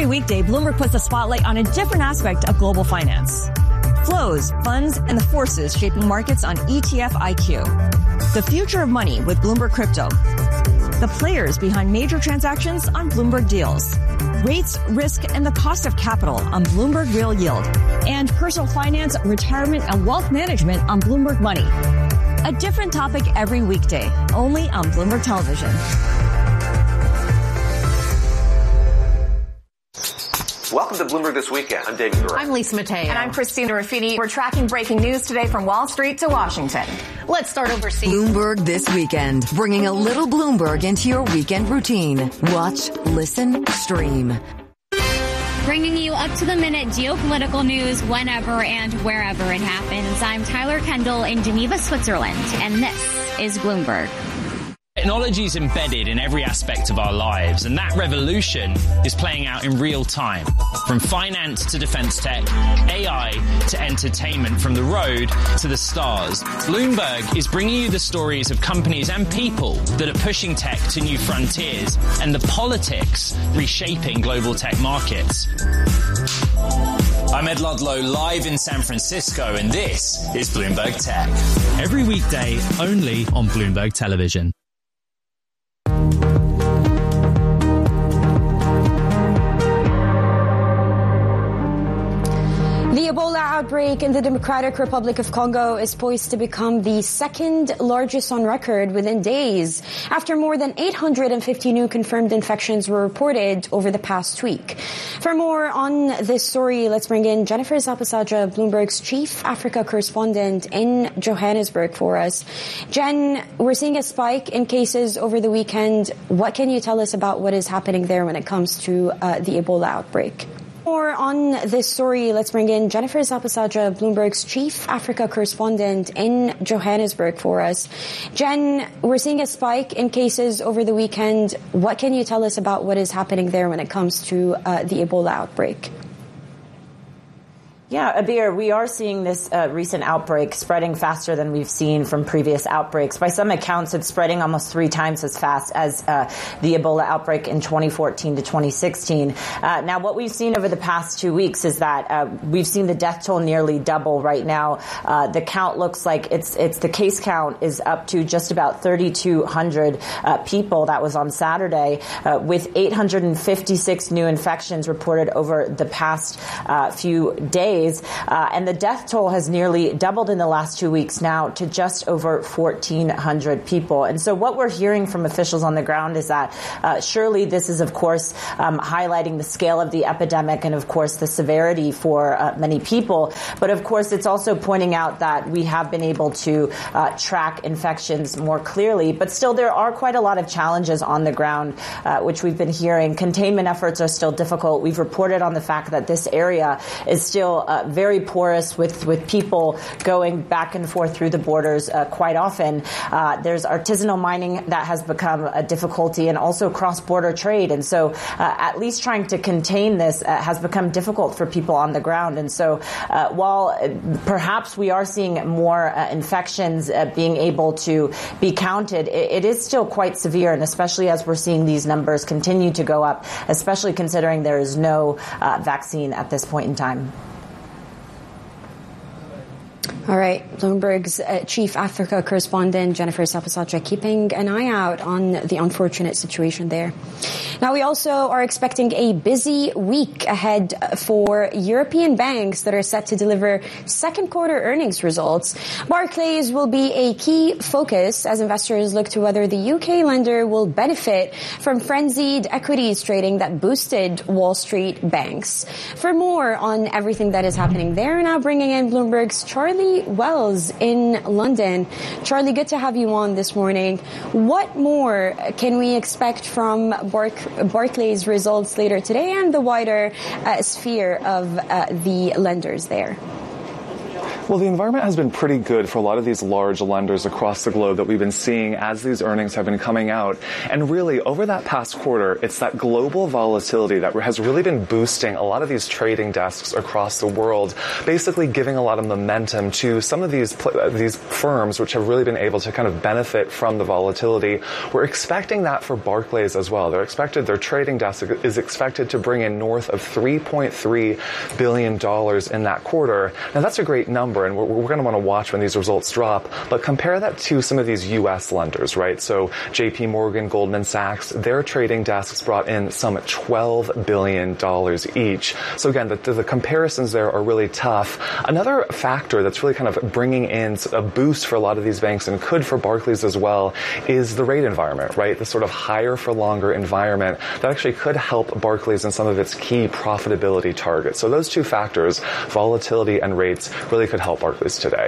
Every weekday, Bloomberg puts a spotlight on a different aspect of global finance. Flows, funds, and the forces shaping markets on ETF IQ. The future of money with Bloomberg Crypto. The players behind major transactions on Bloomberg Deals. Rates, risk, and the cost of capital on Bloomberg Real Yield. And personal finance, retirement, and wealth management on Bloomberg Money. A different topic every weekday, only on Bloomberg Television. Welcome to Bloomberg This Weekend. I'm David Gura. I'm Lisa Mateo. And I'm Christina Ruffini. We're tracking breaking news today from Wall Street to Washington. Let's start overseas. Bloomberg This Weekend, bringing a little Bloomberg into your weekend routine. Watch, listen, stream. Bringing you up-to-the-minute geopolitical news whenever and wherever it happens. I'm Tyler Kendall in Geneva, Switzerland, and this is Bloomberg. Technology is embedded in every aspect of our lives, and that revolution is playing out in real time. From finance to defense tech, AI to entertainment, from the road to the stars. Bloomberg is bringing you the stories of companies and people that are pushing tech to new frontiers and the politics reshaping global tech markets. I'm Ed Ludlow, live in San Francisco, and this is Bloomberg Tech. Every weekday, only on Bloomberg Television. The Ebola outbreak in the Democratic Republic of Congo is poised to become the second largest on record within days, after more than 850 new confirmed infections were reported over the past week. For more on this story, let's bring in Jennifer Zapasaja, Bloomberg's chief Africa correspondent in Johannesburg for us. Jen, we're seeing a spike in cases over the weekend. What can you tell us about what is happening there when it comes to the Ebola outbreak? More on this story, let's bring in Jennifer Zapasaja, Bloomberg's chief Africa correspondent in Johannesburg for us. Jen, we're seeing a spike in cases over the weekend. What can you tell us about what is happening there when it comes to the Ebola outbreak? Yeah, Abir, we are seeing this recent outbreak spreading faster than we've seen from previous outbreaks. By some accounts, it's spreading almost 3 times as fast as the Ebola outbreak in 2014 to 2016. Now, what we've seen over the past 2 weeks is that we've seen the death toll nearly double right now. The count looks like the case count is up to just about 3,200 people. That was on Saturday, with 856 new infections reported over the past few days. And the death toll has nearly doubled in the last 2 weeks now to just over 1,400 people. And so what we're hearing from officials on the ground is that surely this is, of course, highlighting the scale of the epidemic and, of course, the severity for many people. But, of course, it's also pointing out that we have been able to track infections more clearly. But still, there are quite a lot of challenges on the ground, which we've been hearing. Containment efforts are still difficult. We've reported on the fact that this area is still very porous with people going back and forth through the borders quite often. There's artisanal mining that has become a difficulty, and also cross-border trade. And so at least trying to contain this has become difficult for people on the ground. And so while perhaps we are seeing more infections being able to be counted, it is still quite severe, and especially as we're seeing these numbers continue to go up, especially considering there is no vaccine at this point in time. All right. Bloomberg's chief Africa correspondent, Jennifer Zapasaja, keeping an eye out on the unfortunate situation there. Now, we also are expecting a busy week ahead for European banks that are set to deliver second quarter earnings results. Barclays will be a key focus as investors look to whether the UK lender will benefit from frenzied equities trading that boosted Wall Street banks. For more on everything that is happening there, now bringing in Bloomberg's Charlie Wells in London. Charlie, good to have you on this morning. What more can we expect from Barclays results later today and the wider sphere of the lenders there? Well, the environment has been pretty good for a lot of these large lenders across the globe that we've been seeing as these earnings have been coming out. And really, over that past quarter, it's that global volatility that has really been boosting a lot of these trading desks across the world, basically giving a lot of momentum to some of these firms which have really been able to kind of benefit from the volatility. We're expecting that for Barclays as well. Their trading desk is expected to bring in north of $3.3 billion in that quarter. Now, that's a great number, and we're going to want to watch when these results drop, but compare that to some of these U.S. lenders, right? So JP Morgan, Goldman Sachs, their trading desks brought in some $12 billion each. So again, the comparisons there are really tough. Another factor that's really kind of bringing in a boost for a lot of these banks, and could for Barclays as well, is the rate environment, right? The sort of higher for longer environment that actually could help Barclays in some of its key profitability targets. So those two factors, volatility and rates, really could help Barclays today.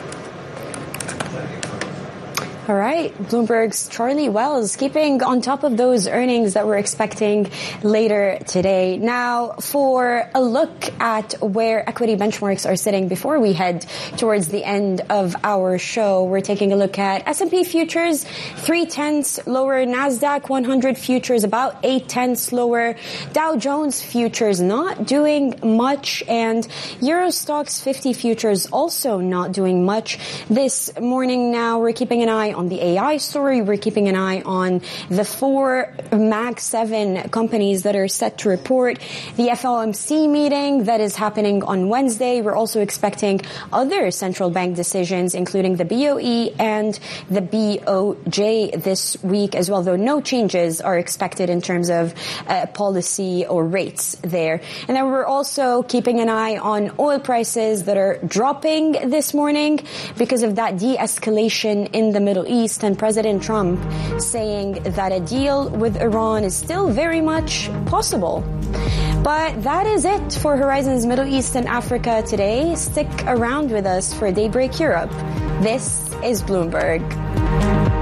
All right. Bloomberg's Charlie Wells keeping on top of those earnings that we're expecting later today. Now, for a look at where equity benchmarks are sitting before we head towards the end of our show, we're taking a look at S&P futures, 0.3 lower. NASDAQ 100 futures about 0.8 lower. Dow Jones futures not doing much, and Euro Stoxx 50 futures also not doing much this morning. Now, we're keeping an eye on the AI story. We're keeping an eye on the 4 Mag 7 companies that are set to report, the FOMC meeting that is happening on Wednesday. We're also expecting other central bank decisions, including the BOE and the BOJ this week as well, though no changes are expected in terms of policy or rates there. And then we're also keeping an eye on oil prices that are dropping this morning because of that de-escalation in the Middle East, and President Trump saying that a deal with Iran is still very much possible. But that is it for Horizons Middle East and Africa today. Stick around with us for Daybreak Europe. This is Bloomberg.